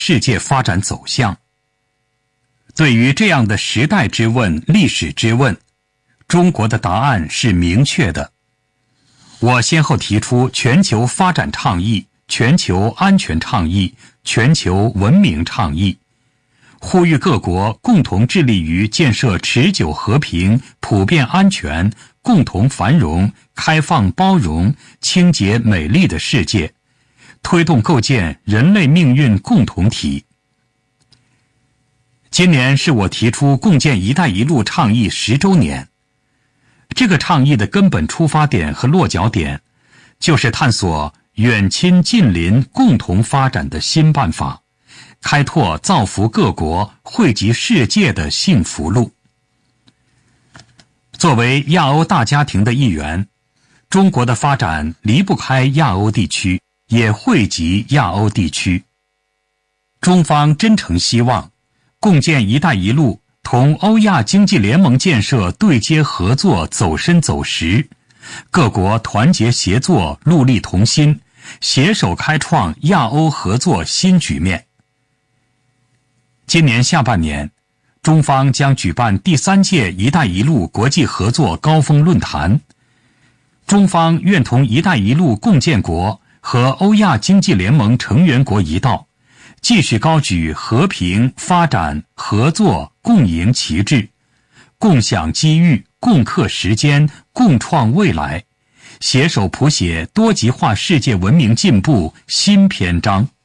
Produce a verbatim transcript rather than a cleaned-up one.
世界发展走向。对于这样的时代之问、历史之问，中国的答案是明确的。我先后提出全球发展倡议、全球安全倡议、全球文明倡议，呼吁各国共同致力于建设持久和平、普遍安全、共同繁荣、开放包容、清洁美丽的世界，推动构建人类命运共同体。今年是我提出共建“一带一路”倡议十周年。这个倡议的根本出发点和落脚点，就是探索远亲近邻共同发展的新办法，开拓造福各国、惠及世界的幸福路。作为亚欧大家庭的一员，中国的发展离不开亚欧地区，也惠及亚欧地区。中方真诚希望共建“一带一路”同欧亚经济联盟建设对接合作走深走实，各国团结协作，戮力同心，携手开创亚欧合作新局面。今年下半年，中方将举办第三届“一带一路”国际合作高峰论坛。中方愿同“一带一路”共建国和欧亚经济联盟成员国一道，继续高举和平、发展、合作、共赢旗帜，共享机遇、共克时艰、共创未来，携手谱写多极化世界文明进步新篇章。